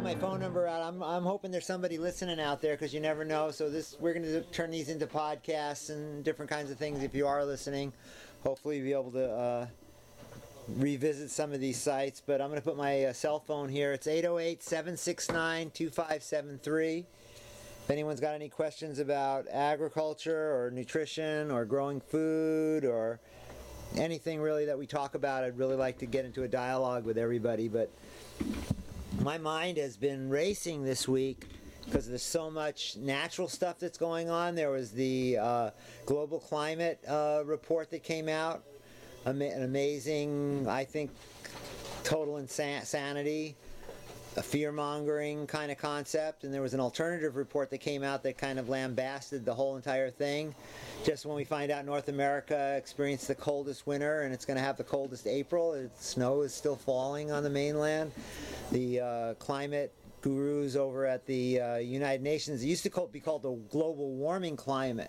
leave my phone number out. I'm hoping there's somebody listening out there, because you never know. So we're going to turn these into podcasts and different kinds of things. If you are listening, hopefully you'll be able to revisit some of these sites. But I'm going to put my cell phone here. It's 808-769-2573. If anyone's got any questions about agriculture or nutrition or growing food or anything really that we talk about, I'd really like to get into a dialogue with everybody. But my mind has been racing this week because there's so much natural stuff that's going on. There was the global climate report that came out, an amazing, I think, total insanity, a fear-mongering kind of concept. And there was an alternative report that came out that kind of lambasted the whole entire thing. Just when we find out North America experienced the coldest winter and it's going to have the coldest April, snow is still falling on the mainland. The climate gurus over at the United Nations, it used to be called the Global Warming Climate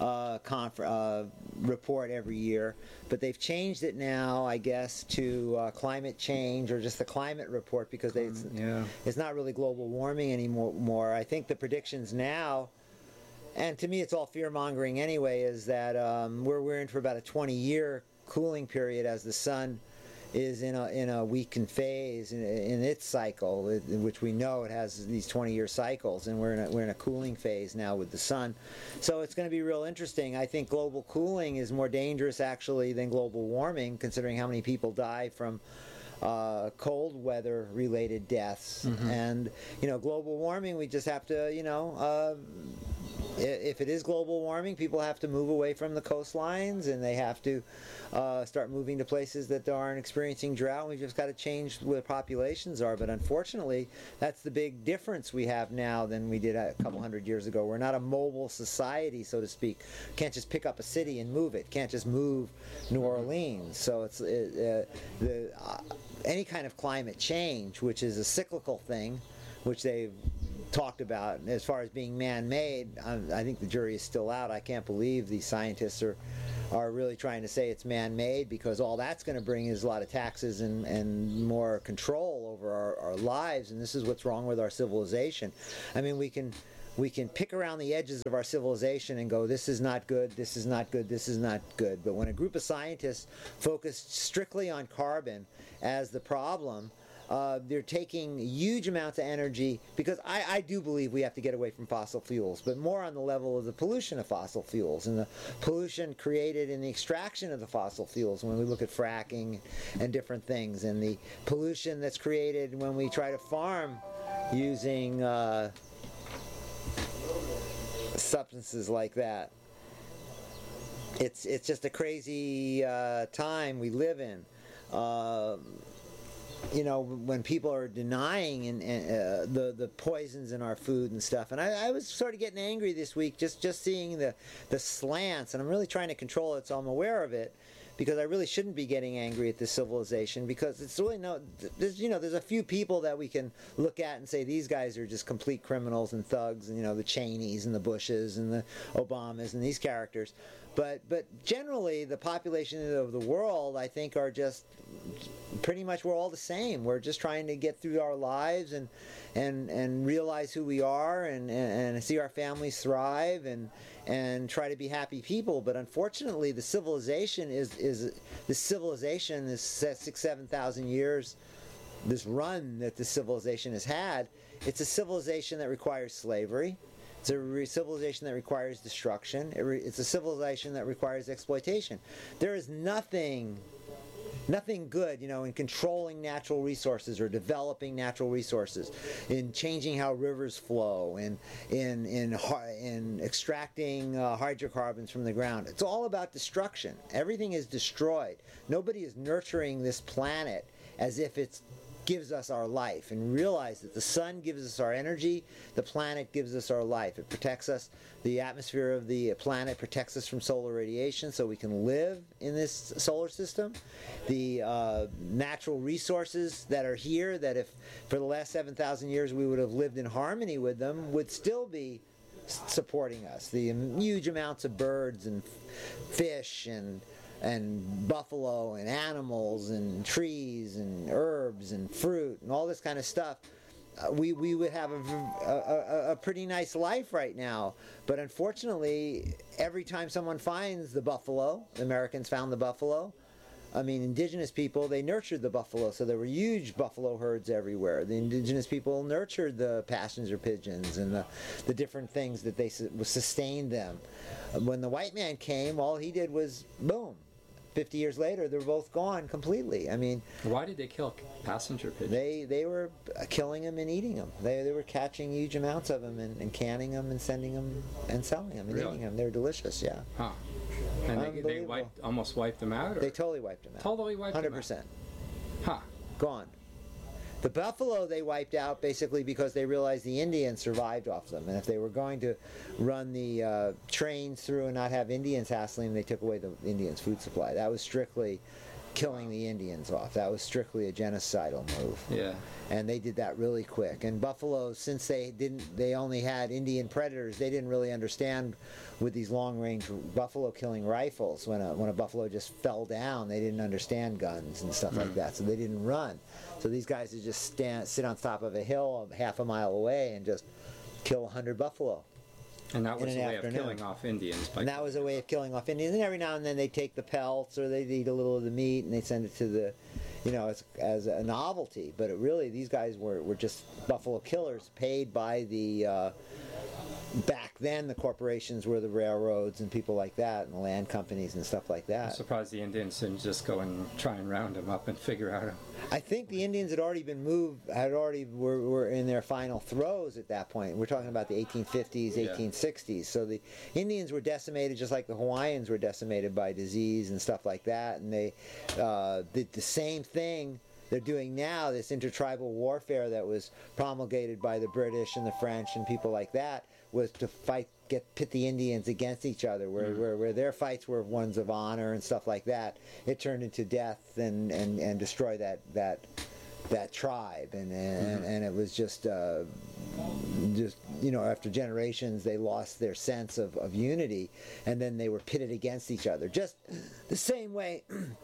report every year, but they've changed it now, I guess, to climate change, or just the climate report, because it's not really global warming anymore. I think the predictions now, and to me it's all fear-mongering anyway, is that we're in for about a 20-year cooling period as the sun is in a weakened phase in its cycle, which we know it has these 20-year cycles, and we're in a cooling phase now with the sun. So it's going to be real interesting. I think global cooling is more dangerous actually than global warming, considering how many people die from cold weather related deaths. And global warming, we just have to if it is global warming, people have to move away from the coastlines, and they have to start moving to places that aren't experiencing drought. We've just got to change where populations are. But unfortunately, that's the big difference we have now than we did a couple hundred years ago. We're not a mobile society, so to speak. Can't just pick up a city and move it. Can't just move New Orleans. So it's any kind of climate change, which is a cyclical thing, which they've talked about as far as being man-made. I think the jury is still out. I can't believe these scientists are really trying to say it's man-made, because all that's going to bring is a lot of taxes and more control over our lives, and this is what's wrong with our civilization. I mean, we can pick around the edges of our civilization and go, this is not good, this is not good, this is not good. But when a group of scientists focus strictly on carbon as the problem, they're taking huge amounts of energy, because I do believe we have to get away from fossil fuels, but more on the level of the pollution of fossil fuels and the pollution created in the extraction of the fossil fuels when we look at fracking and different things, and the pollution that's created when we try to farm using substances like that. It's just a crazy time we live in. When people are denying the poisons in our food and stuff. And I was sort of getting angry this week just seeing the slants, and I'm really trying to control it, so I'm aware of it, because I really shouldn't be getting angry at this civilization, because it's really there's a few people that we can look at and say these guys are just complete criminals and thugs, and the Cheneys and the Bushes and the Obamas and these characters, but generally the population of the world, I think, are just pretty much, we're all the same. We're just trying to get through our lives and realize who we are and see our families thrive and try to be happy people. But unfortunately, the civilization is 6,000-7,000 years, this run that the civilization has had, it's a civilization that requires slavery. It's a civilization that requires destruction. It's a civilization that requires exploitation. There is nothing good, in controlling natural resources or developing natural resources, in changing how rivers flow, in extracting hydrocarbons from the ground. It's all about destruction. Everything is destroyed. Nobody is nurturing this planet as if it gives us our life, and realize that the sun gives us our energy, the planet gives us our life. It protects us. The atmosphere of the planet protects us from solar radiation, so we can live in this solar system. The natural resources that are here, that if for the last 7,000 years we would have lived in harmony with them, would still be supporting us. The huge amounts of birds and fish and buffalo and animals and trees and herbs and fruit and all this kind of stuff we would have a pretty nice life right now. But unfortunately, every time someone finds the buffalo, the Americans found the buffalo. I mean, indigenous people, they nurtured the buffalo, so there were huge buffalo herds everywhere. The indigenous people nurtured the passenger pigeons and the different things that they sustained them. When the white man came, all he did was, boom, 50 years later, they're both gone completely. I mean, why did they kill passenger pigeons? They were killing them and eating them. They were catching huge amounts of them and canning them and sending them and selling them and Really? eating them. They're delicious, yeah. Huh. And they almost wiped them out? Or? They totally wiped them out. Totally wiped 100%. them out? 100%. Huh. Gone. The buffalo they wiped out basically because they realized the Indians survived off them. And if they were going to run the trains through and not have Indians hassling them, they took away the Indians' food supply. That was strictly killing the Indians off. That was strictly a genocidal move. Yeah. And they did that really quick. And buffalo, since they only had Indian predators, they didn't really understand with these long-range buffalo killing rifles. When a buffalo just fell down, they didn't understand guns and stuff like that, so they didn't run. So these guys would just sit on top of a hill half a mile away and just kill 100 buffalo. And that was a way of killing off Indians. And that was a way of killing off Indians. And every now and then they'd take the pelts or they'd eat a little of the meat and they'd send it to the, as a novelty. But these guys were just buffalo killers paid by the, back then the corporations were the railroads and people like that and the land companies and stuff like that. I'm surprised the Indians didn't just go and try and round them up and figure out. I think the Indians had already been moved, were in their final throes at that point. We're talking about the 1850s, 1860s. So the Indians were decimated just like the Hawaiians were decimated by disease and stuff like that. And they did the same thing they're doing now, this intertribal warfare that was promulgated by the British and the French and people like that, was to pit the Indians against each other, where their fights were ones of honor and stuff like that. It turned into death and destroy that tribe, and it was just after generations they lost their sense of unity, and then they were pitted against each other, just the same way.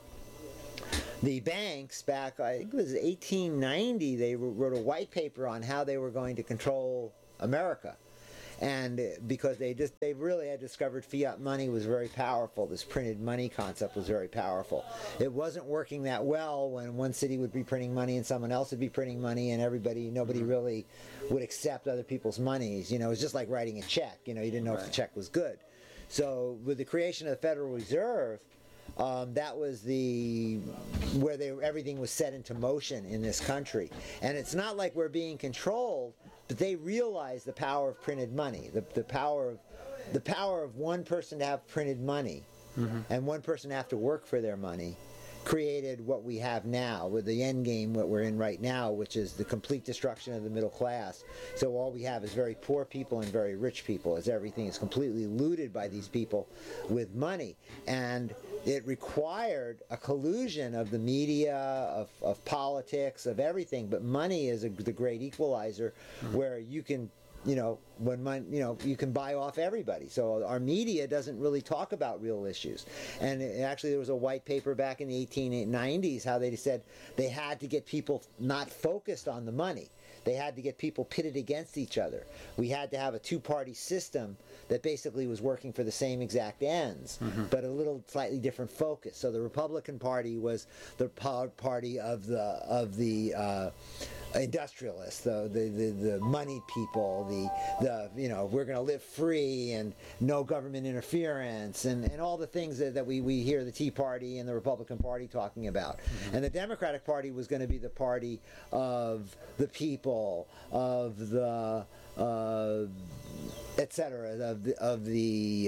The banks back, I think it was 1890, they wrote a white paper on how they were going to control America. And because they really had discovered fiat money was very powerful. This printed money concept was very powerful. It wasn't working that well when one city would be printing money and someone else would be printing money, and nobody really would accept other people's monies. It was just like writing a check. You didn't know if the check was good. So with the creation of the Federal Reserve, that was where everything was set into motion in this country. And it's not like we're being controlled, but they realized the power of printed money, the power of one person to have printed money, and one person to have to work for their money, created what we have now, with the end game what we're in right now, which is the complete destruction of the middle class. So all we have is very poor people and very rich people, as everything is completely looted by these people with money. And it required a collusion of the media, of politics, of everything. But money is the great equalizer, where you can, when money, you can buy off everybody. So our media doesn't really talk about real issues. And actually, there was a white paper back in the 1890s how they said they had to get people not focused on the money. They had to get people pitted against each other. We had to have a two-party system that basically was working for the same exact ends, but a little slightly different focus. So the Republican Party was the party of the industrialists, the moneyed people, we're going to live free and no government interference, and all the things that we hear the Tea Party and the Republican Party talking about. And the Democratic Party was going to be the party of the people, of the etc., of the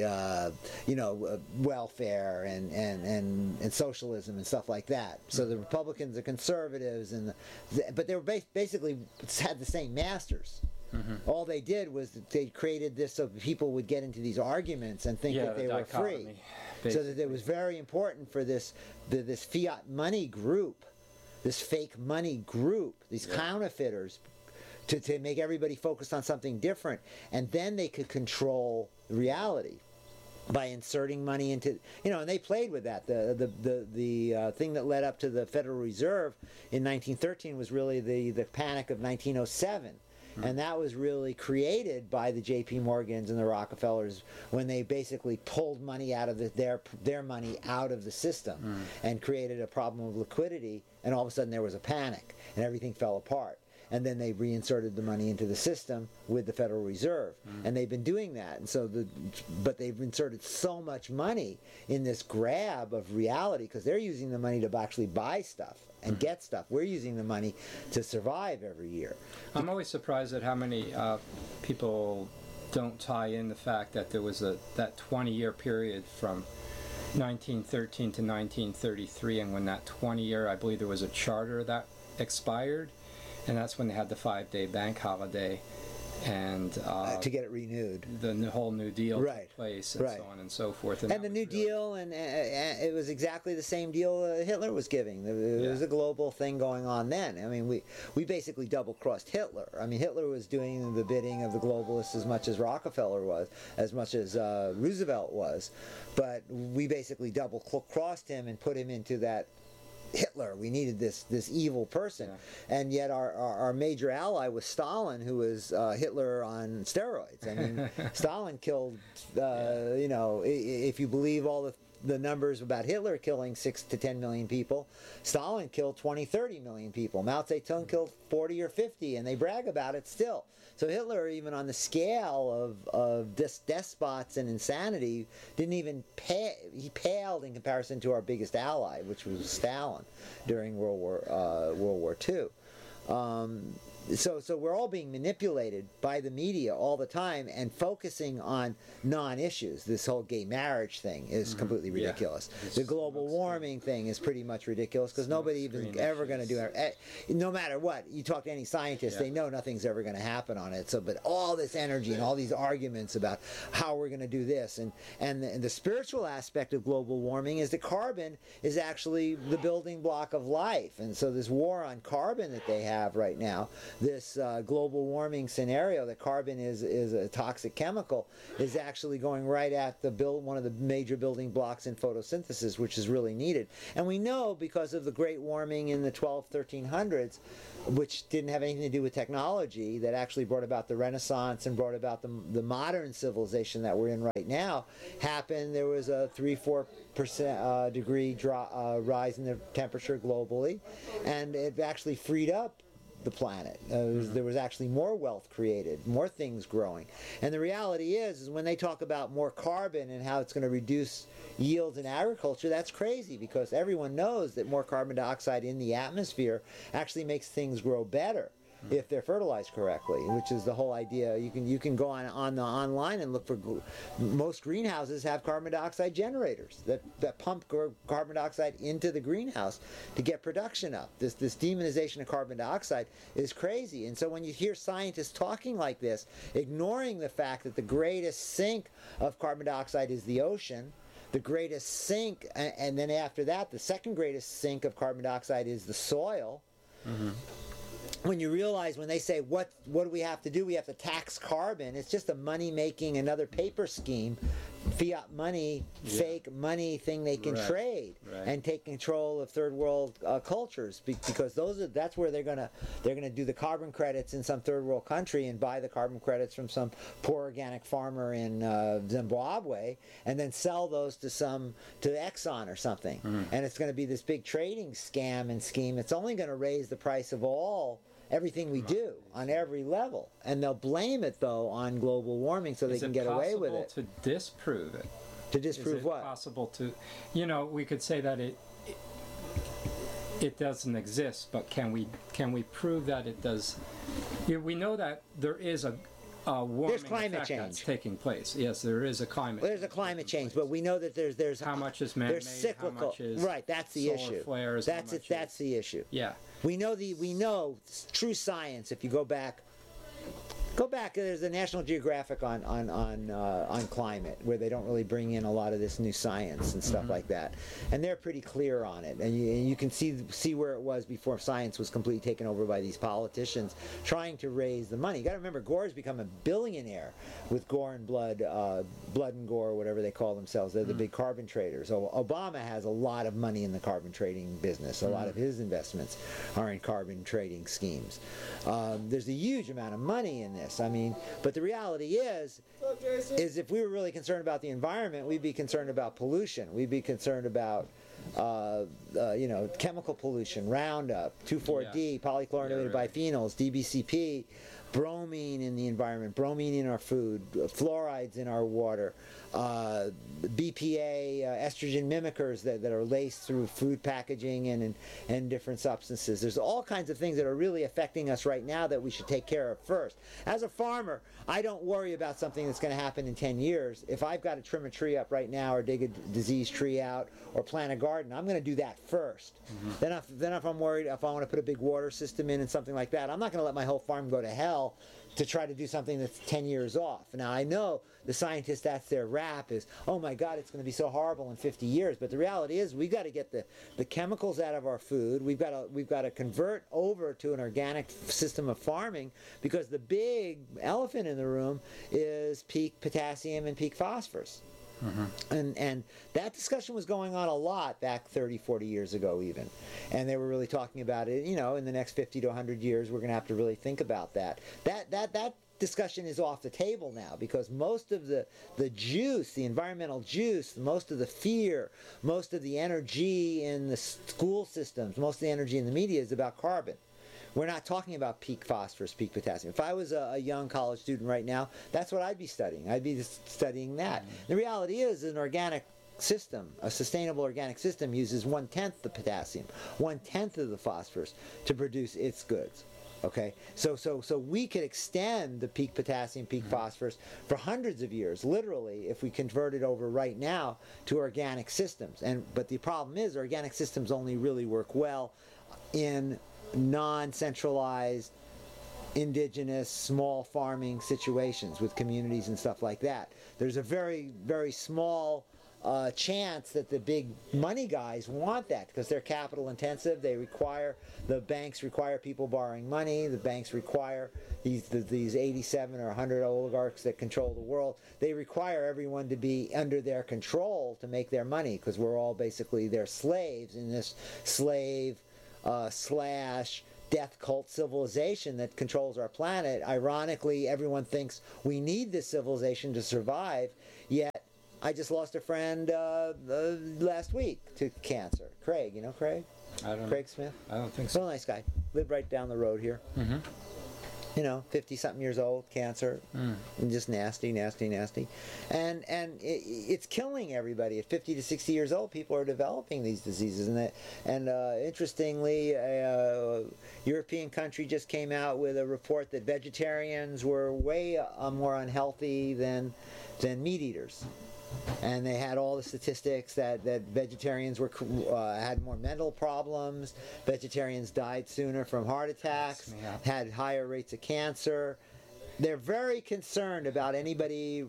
welfare and socialism and stuff like that. So the Republicans are conservatives, but they were basically had the same masters. All they did was they created this so people would get into these arguments and think that they were free. Basically. So that it was very important for this fiat money group, this fake money group, these counterfeiters, to make everybody focus on something different, and then they could control reality. by inserting money into, and they played with that. The thing that led up to the Federal Reserve in 1913 was really the panic of 1907. And that was really created by the J.P. Morgans and the Rockefellers when they basically pulled money out of their money out of the system and created a problem of liquidity, and all of a sudden there was a panic and everything fell apart. And then they reinserted the money into the system with the Federal Reserve, and they've been doing that. And so, but they've inserted so much money in this grab of reality because they're using the money to actually buy stuff and get stuff. We're using the money to survive every year. I'm always surprised at how many people don't tie in the fact that there was that 20-year period from 1913 to 1933, and when that 20-year, I believe there was a charter that expired. And that's when they had the 5-day bank holiday, and to get it renewed. The whole New Deal took place, and so on and so forth. And the New Deal, and it was exactly the same deal Hitler was giving. There was a global thing going on then. I mean, we basically double-crossed Hitler. I mean, Hitler was doing the bidding of the globalists as much as Rockefeller was, as much as Roosevelt was. But we basically double-crossed him and put him into that Hitler. We needed this evil person, and yet our major ally was Stalin, who was Hitler on steroids. I mean, Stalin killed, if you believe all the numbers about Hitler killing 6 to 10 million people, Stalin killed 20, 30 million people. Mao Zedong killed 40 or 50, and they brag about it still. So Hitler, even on the scale of despots and insanity, didn't even he paled in comparison to our biggest ally, which was Stalin during World War II. So we're all being manipulated by the media all the time and focusing on non-issues. This whole gay marriage thing is completely ridiculous. The global warming thing is pretty much ridiculous because nobody even ever going to do it. No matter what, you talk to any scientist, they know nothing's ever going to happen on it. So, but all this energy and all these arguments about how we're going to do this, and the spiritual aspect of global warming is that carbon is actually the building block of life. And so this war on carbon that they have right now, this global warming scenario that carbon is a toxic chemical, is actually going right at one of the major building blocks in photosynthesis, which is really needed. And we know because of the Great Warming in the 1300s, which didn't have anything to do with technology, that actually brought about the Renaissance and brought about the modern civilization that we're in right now, happened. There was a 3-4% degree rise in the temperature globally, and it actually freed up the planet. There was actually more wealth created, more things growing. And the reality is when they talk about more carbon and how it's going to reduce yields in agriculture, that's crazy because everyone knows that more carbon dioxide in the atmosphere actually makes things grow better if they're fertilized correctly, which is the whole idea. You can go on the online and look for, most greenhouses have carbon dioxide generators that pump carbon dioxide into the greenhouse to get production up. This demonization of carbon dioxide is crazy. And so when you hear scientists talking like this, ignoring the fact that the greatest sink of carbon dioxide is the ocean, the greatest sink, and then after that, the second greatest sink of carbon dioxide is the soil. When you realize, when they say, what do we have to do? We have to tax carbon. It's just a money-making, another paper scheme, fiat money, fake money thing they can trade and take control of third world cultures, because that's where they're gonna do the carbon credits in some third world country and buy the carbon credits from some poor organic farmer in Zimbabwe and then sell those to Exxon or something. And it's going to be this big trading scam and scheme. It's only going to raise the price of everything we do on every level, and they'll blame it though on global warming so they can get away with it. To disprove it? To disprove what? Is it possible to, we could say that it doesn't exist, but can we prove that it does? We know that there is a warming climate effect change that's taking place. Yes, there is a climate. Well, there's a climate change, but we know that there's how much is man-made, there's cyclical. How much is That's the solar issue. Flares, That's the issue. Yeah. We know true science. If you go back Go back. There's a National Geographic on climate where they don't really bring in a lot of this new science and stuff like that, and they're pretty clear on it. And you can see where it was before science was completely taken over by these politicians trying to raise the money. You got to remember, Gore's become a billionaire with Gore and Blood, Blood and Gore, whatever they call themselves. They're the big carbon traders. So Obama has a lot of money in the carbon trading business. A lot of his investments are in carbon trading schemes. There's a huge amount of money in this. I mean, but the reality is if we were really concerned about the environment, we'd be concerned about pollution. We'd be concerned about chemical pollution, Roundup, 2,4-D, polychlorinated biphenyls, DBCP, bromine in the environment, bromine in our food, fluorides in our water, BPA, estrogen mimickers that are laced through food packaging and different substances. There's all kinds of things that are really affecting us right now that we should take care of first. As a farmer, I don't worry about something that's going to happen in 10 years. If I've got to trim a tree up right now or dig a diseased tree out or plant a garden, I'm going to do that first. Then if I'm worried, if I want to put a big water system in and something like that, I'm not going to let my whole farm go to hell to try to do something that's 10 years off. Now, I know the scientists, that's their rap is, oh my God, it's going to be so horrible in 50 years. But the reality is we've got to get the chemicals out of our food. We've got to convert over to an organic system of farming, because the big elephant in the room is peak potassium and peak phosphorus. And that discussion was going on a lot back 30, 40 years ago even. And they were really talking about it, in the next 50 to 100 years, we're going to have to really think about that. That discussion is off the table now, because most of the juice, the environmental juice, most of the fear, most of the energy in the school systems, most of the energy in the media is about carbon. We're not talking about peak phosphorus, peak potassium. If I was a young college student right now, that's what I'd be studying. I'd be studying that. The reality is an organic system, a sustainable organic system, uses 1/10 the potassium, 1/10 of the phosphorus to produce its goods. Okay, so we could extend the peak potassium, peak phosphorus for hundreds of years, literally, if we convert it over right now to organic systems. But the problem is, organic systems only really work well in non-centralized, indigenous, small farming situations with communities and stuff like that. There's a very, very small chance that the big money guys want that, because they're capital intensive. The banks require people borrowing money. The banks require these 87 or 100 oligarchs that control the world. They require everyone to be under their control to make their money, because we're all basically their slaves in this slave slash death cult civilization that controls our planet. Ironically, everyone thinks we need this civilization to survive, yet I just lost a friend last week to cancer. Craig, you know Craig? Craig Smith? I don't think so. Real nice guy. Lived right down the road here. 50-something years old, cancer, and just nasty. And it's killing everybody. At 50 to 60 years old, people are developing these diseases. And interestingly, a European country just came out with a report that vegetarians were way more unhealthy than meat eaters. And they had all the statistics that vegetarians had more mental problems, vegetarians died sooner from heart attacks, had higher rates of cancer. They're very concerned about anybody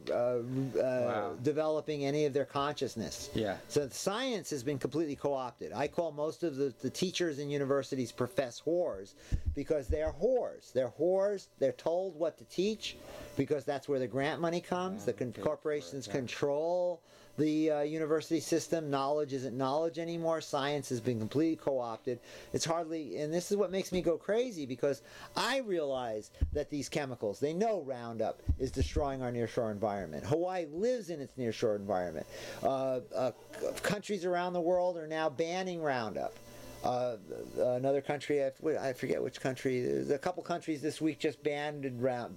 developing any of their consciousness. Yeah. So science has been completely co-opted. I call most of the teachers in universities profess whores, because they're whores. They're whores. They're told what to teach, because that's where the grant money comes. The corporations control the university system. Knowledge isn't knowledge anymore. Science has been completely co-opted. It's hardly, and this is what makes me go crazy, because I realize that these chemicals, they know Roundup is destroying our nearshore environment. Hawaii lives in its nearshore environment. Countries around the world are now banning Roundup. Another country, I forget which country, there's a couple countries this week just banned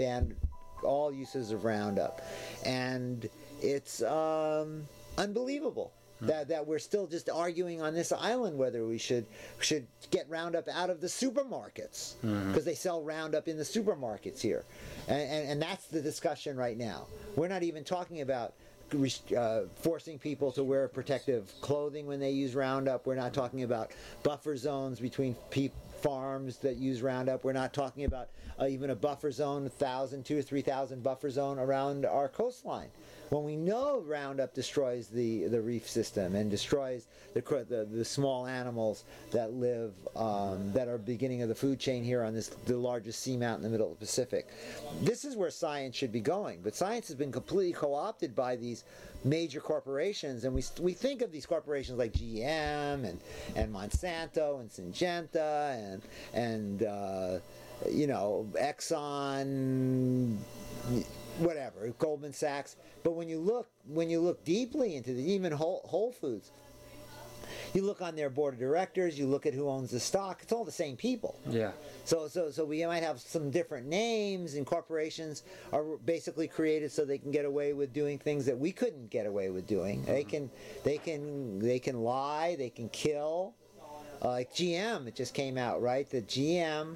all uses of Roundup. And it's unbelievable that we're still just arguing on this island whether we should get Roundup out of the supermarkets, because they sell Roundup in the supermarkets here, and that's the discussion right now. We're not even talking about forcing people to wear protective clothing when they use Roundup. We're not talking about buffer zones between farms that use Roundup. We're not talking about even a buffer zone, 2,000 or 3,000 buffer zone around our coastline. When we know Roundup destroys the reef system and destroys the small animals that live, that are beginning of the food chain here on the largest seamount in the middle of the Pacific. This is where science should be going, but science has been completely co-opted by these major corporations, and we think of these corporations like GM and Monsanto and Syngenta and Exxon, whatever, Goldman Sachs. But when you look deeply into even Whole Foods, you look on their board of directors, you look at who owns the stock, it's all the same people. Yeah. So we might have some different names, and corporations are basically created so they can get away with doing things that we couldn't get away with doing. Mm-hmm. They can lie, they can kill. Like GM, it just came out, right? That GM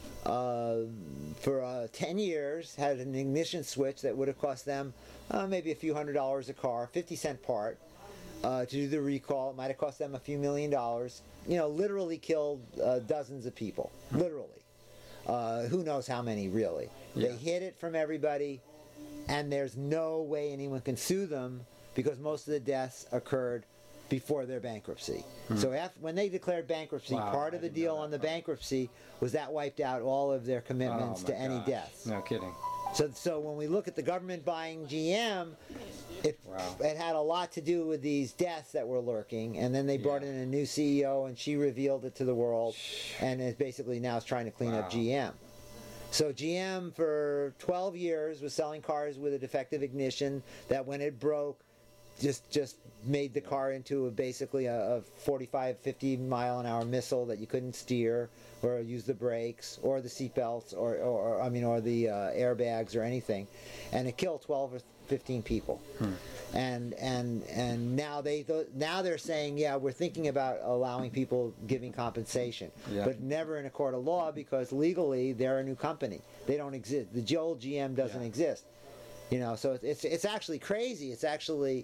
for 10 years had an ignition switch that would have cost them maybe a few $100s a car, 50-cent part. To do the recall, it might have cost them a few $1 million. Literally killed dozens of people. Literally. Who knows how many, really. Yeah. They hid it from everybody, and there's no way anyone can sue them because most of the deaths occurred before their bankruptcy. So when they declared bankruptcy, part of the deal on the bankruptcy was that wiped out all of their commitments to any deaths. No kidding. So when we look at the government buying GM, it had a lot to do with these deaths that were lurking, and then they brought in a new CEO, and she revealed it to the world, and it basically now is trying to clean up GM. So GM for 12 years was selling cars with a defective ignition that when it broke, just made the car into basically a 45, 50 mile an hour missile that you couldn't steer or use the brakes or the seatbelts or the airbags or anything, and it killed 12 or 15 people. And now they're saying, we're thinking about allowing people giving compensation, but never in a court of law because legally they're a new company. They don't exist. The old GM doesn't exist. So it's actually crazy. It's actually,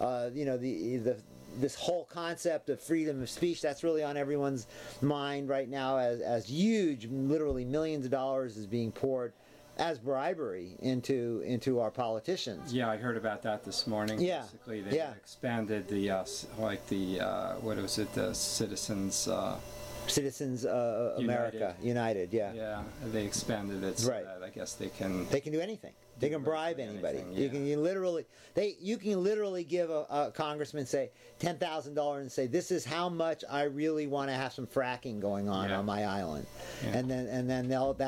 this whole concept of freedom of speech, that's really on everyone's mind right now as huge, literally millions of dollars is being poured as bribery into our politicians. Yeah, I heard about that this morning. Yeah. Basically, they expanded the, what was it, the Citizens America United, Yeah, they expanded it so that I guess they can do anything. They can bribe anybody. Anything, You can literally give a congressman, say, $10,000 and say, this is how much I really want to have some fracking going on my island, and then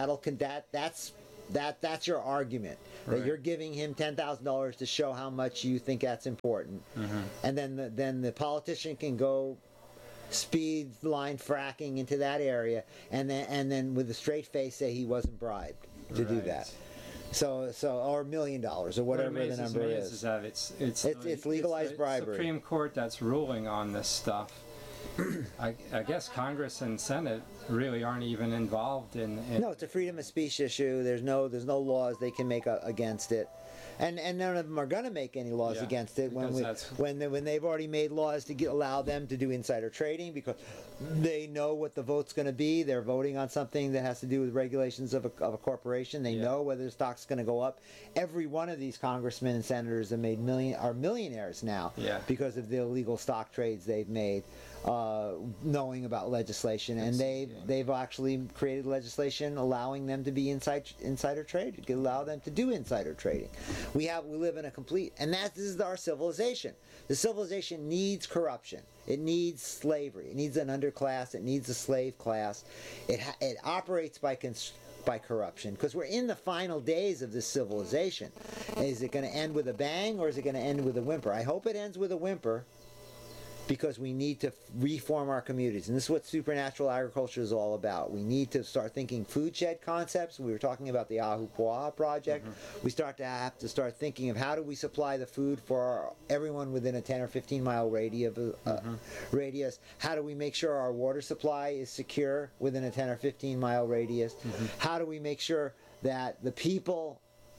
that's your argument, that you're giving him $10,000 to show how much you think that's important, and then the politician can go speed line fracking into that area, and then with a straight face say he wasn't bribed to do that. So or $1 million or whatever the number is that it's legalized bribery. Supreme Court that's ruling on this stuff. I guess Congress and Senate really aren't even involved in. No, it's a freedom of speech issue. There's no laws they can make against it. And none of them are going to make any laws against it when they've already made laws to allow them to do insider trading because they know what the vote's going to be. They're voting on something that has to do with regulations of a corporation. They know whether the stock's going to go up. Every one of these congressmen and senators are millionaires now because of the illegal stock trades they've made, knowing about legislation, and they've actually created legislation allowing them to be insider trade, allow them to do insider trading. We live in a complete, and this is our civilization. The civilization needs corruption. It needs slavery. It needs an underclass. It needs a slave class. It operates by corruption because we're in the final days of this civilization. Is it going to end with a bang or is it going to end with a whimper? I hope it ends with a whimper, because we need to reform our communities. And this is what supernatural agriculture is all about. We need to start thinking food shed concepts. We were talking about the Ahupua'a project. We have to start thinking of how do we supply the food for everyone within a 10 or 15 mile radius. How do we make sure our water supply is secure within a 10 or 15 mile radius? How do we make sure that the people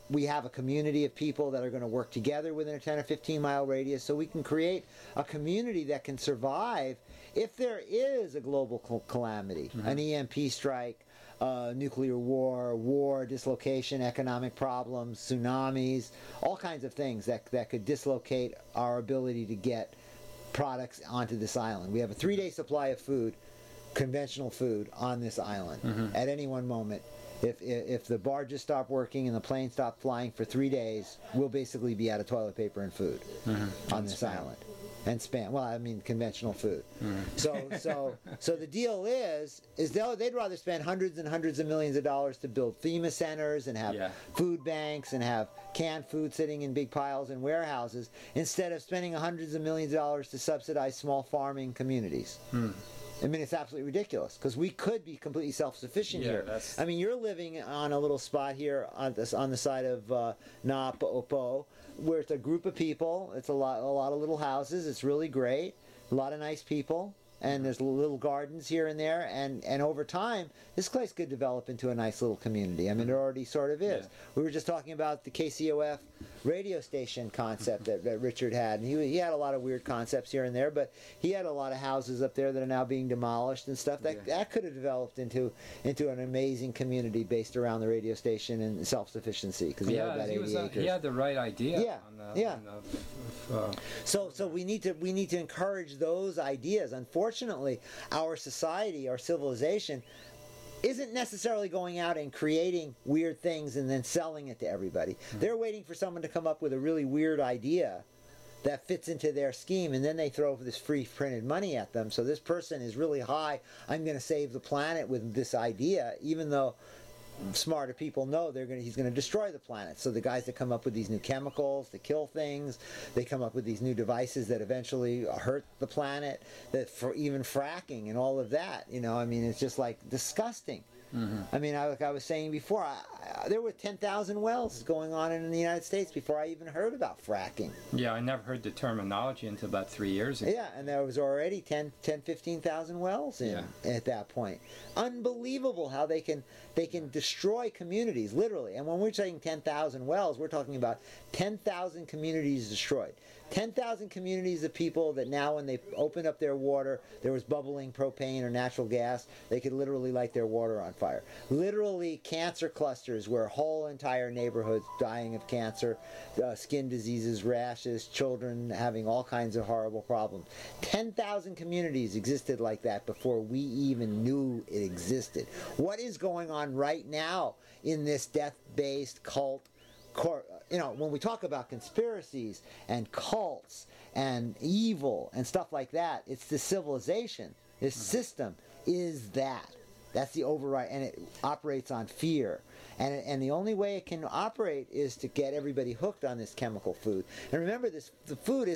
we have a community of people that are going to work together within a 10 or 15 mile radius, so we can create a community that can survive if there is a global calamity, an EMP strike, nuclear war, dislocation, economic problems, tsunamis, all kinds of things that could dislocate our ability to get products onto this island. We have a 3-day supply of food, conventional food, on this island. At any one moment, if the barges stop working and the planes stop flying for 3 days, we'll basically be out of toilet paper and food on this island. And spam. Well, I mean conventional food. So the deal is they'd rather spend hundreds and hundreds of millions of dollars to build FEMA centers and have food banks and have canned food sitting in big piles in warehouses, instead of spending hundreds of millions of dollars to subsidize small farming communities. I mean, it's absolutely ridiculous, because we could be completely self-sufficient here. I mean, you're living on a little spot here on the side of Napo'opo, where it's a group of people. It's a lot of little houses. It's really great. A lot of nice people. And there's little gardens here and there, and over time, this place could develop into a nice little community. I mean, it already sort of is. We were just talking about the KCOF radio station concept that Richard had, and he had a lot of weird concepts here and there, but he had a lot of houses up there that are now being demolished and stuff. That could have developed into an amazing community based around the radio station and self-sufficiency, because he had about 80 acres. He had the right idea. So we need to encourage those ideas. Unfortunately, our society, our civilization, isn't necessarily going out and creating weird things and then selling it to everybody. They're waiting for someone to come up with a really weird idea that fits into their scheme, and then they throw this free printed money at them. So this person is really high, I'm going to save the planet with this idea, even though smarter people know he's going to destroy the planet. So the guys that come up with these new chemicals to kill things, they come up with these new devices that eventually hurt the planet, that for even fracking and all of that, I mean, it's just like disgusting. I mean, like I was saying before, there were 10,000 wells going on in the United States before I even heard about fracking. Yeah, I never heard the terminology until about 3 years ago. Yeah, and there was already 15,000 wells at that point. Unbelievable how they can destroy communities, literally. And when we're saying 10,000 wells, we're talking about 10,000 communities destroyed. 10,000 communities of people that now, when they opened up their water, there was bubbling propane or natural gas, they could literally light their water on fire. Literally cancer clusters where whole entire neighborhoods dying of cancer, skin diseases, rashes, children having all kinds of horrible problems. 10,000 communities existed like that before we even knew it existed. What is going on right now in this death-based cult? When we talk about conspiracies and cults and evil and stuff like that, it's the civilization. This system is that. That's the override, and it operates on fear. And the only way it can operate is to get everybody hooked on this chemical food. And remember, the food is